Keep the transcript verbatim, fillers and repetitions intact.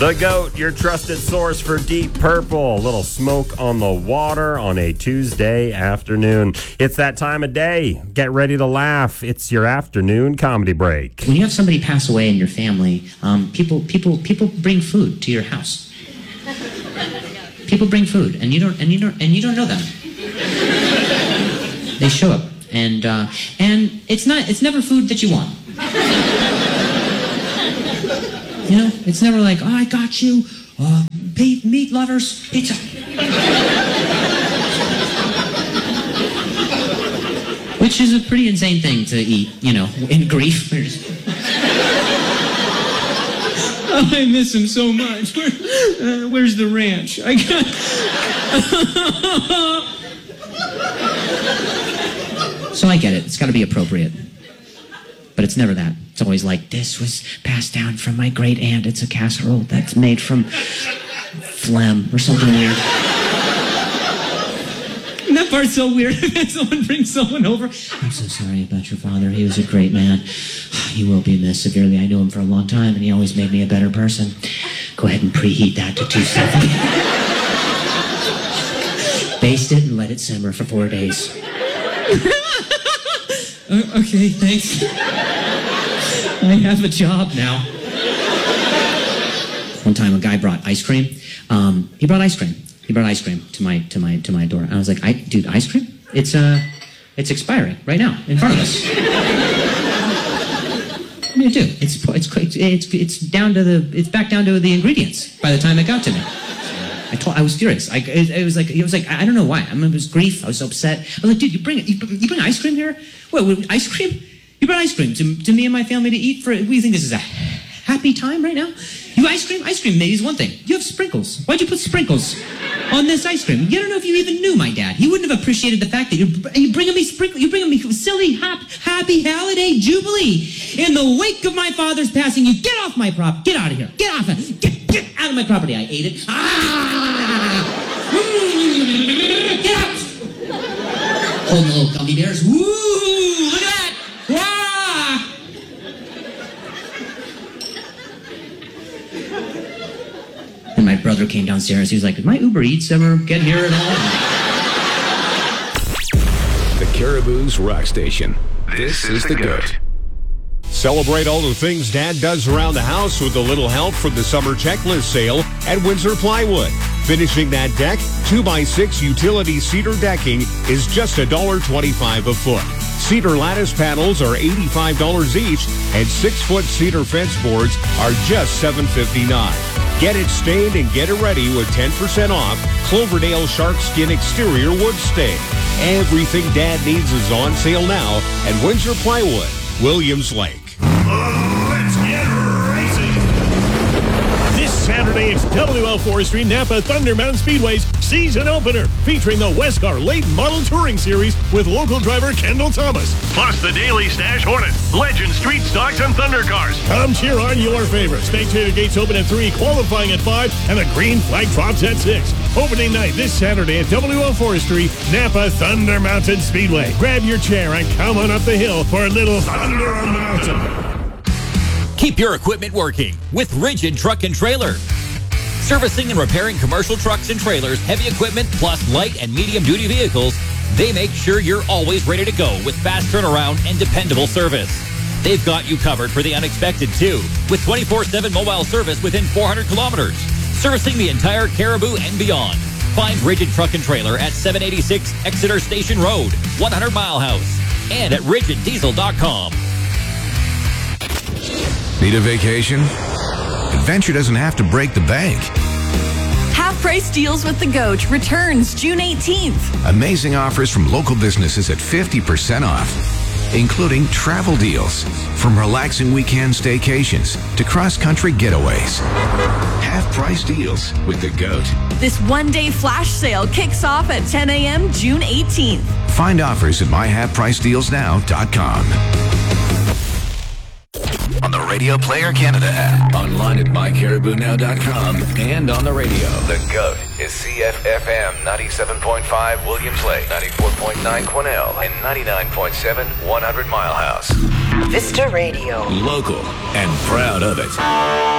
The Goat, your trusted source for Deep Purple. A little smoke on the water on a Tuesday afternoon. It's that time of day. Get ready to laugh. It's your afternoon comedy break. When you have somebody pass away in your family, um, people, people, people bring food to your house. People bring food, and you don't, and you don't, and you don't know them. They show up, and uh, and it's not, it's never food that you want. You know, it's never like, oh, I got you, uh, meat, meat lovers, pizza. Which is a pretty insane thing to eat, you know, in grief. Oh, I miss him so much. Where, uh, where's the ranch? I got... So I get it. It's got to be appropriate. But it's never that. It's always like, this was passed down from my great aunt. It's a casserole that's made from phlegm or something weird. And that part's so weird. When someone brings someone over. I'm so sorry about your father. He was a great man. He will be missed severely. I knew him for a long time, and he always made me a better person. Go ahead and preheat that to two seventy. Baste it and let it simmer for four days. uh, okay, thanks. I have a job now. One time, a guy brought ice cream. Um, he brought ice cream. He brought ice cream to my to my to my door. I was like, I, dude, ice cream? It's uh, it's expiring right now in front of us. What do you do? It's it's it's it's down to the it's back down to the ingredients by the time it got to me. I told I was furious. I it, it was like it was like I don't know why. I mean, it was grief. I was so upset. I was like, dude, you bring it. You, you bring ice cream here? What, what ice cream? You brought ice cream to, to me and my family to eat for. We think this is a happy time right now. You ice cream? Ice cream maybe is one thing. You have sprinkles. Why'd you put sprinkles on this ice cream? You don't know if you even knew my dad. He wouldn't have appreciated the fact that you're, you're bringing me sprinkles. You're bringing me silly, hap, happy holiday jubilee in the wake of my father's passing. You get off my prop. Get out of here. Get off it. Get, get out of my property. I ate it. Ah! Get out. Holding the little gummy bears. Woo! Look at that. Wow! And my brother came downstairs. He was like, did my Uber Eats ever get here at all? The Caribou's Rock Station. This is The Goat. Celebrate all the things Dad does around the house with a little help from the summer checklist sale at Windsor Plywood. Finishing that deck, two by six utility cedar decking is just one dollar twenty-five a foot. Cedar lattice panels are eighty-five dollars each, and six-foot cedar fence boards are just seven fifty-nine. Get it stained and get it ready with ten percent off Cloverdale Shark Skin Exterior Wood Stain. Everything Dad needs is on sale now at Windsor Plywood, Williams Lake. Let's get racing! This Saturday, it's W L Forestry Napa Thunder Mountain Speedway's season opener, featuring the Westcar Late Model Touring Series with local driver Kendall Thomas. Plus the Daily Stash Hornet, Legend Street Stocks, and Thunder Cars. Come cheer on your favorites. Spectator gates open at three, qualifying at five, and the green flag drops at six. Opening night this Saturday at W L Forestry, Napa Thunder Mountain Speedway. Grab your chair and come on up the hill for a little thunder on the mountain. Keep your equipment working with Rigid Truck and Trailer. Servicing and repairing commercial trucks and trailers, heavy equipment, plus light and medium-duty vehicles, they make sure you're always ready to go with fast turnaround and dependable service. They've got you covered for the unexpected, too, with twenty-four seven mobile service within four hundred kilometers, servicing the entire Caribou and beyond. Find Rigid Truck and Trailer at seven eighty-six Exeter Station Road, one hundred Mile House, and at rigid diesel dot com. Need a vacation? Adventure doesn't have to break the bank. Half-price deals with the Goat returns June eighteenth. Amazing offers from local businesses at fifty percent off, including travel deals, from relaxing weekend staycations to cross-country getaways. Half-price deals with the Goat. This one-day flash sale kicks off at ten a.m. June eighteenth. Find offers at my half price deals now dot com. On the Radio Player Canada app, online at my caribou now dot com, and on the radio. The Goat is C F F M ninety-seven point five Williams Lake, ninety-four point nine Quesnel, and ninety-nine point seven one hundred Mile House. Vista Radio. Local and proud of it.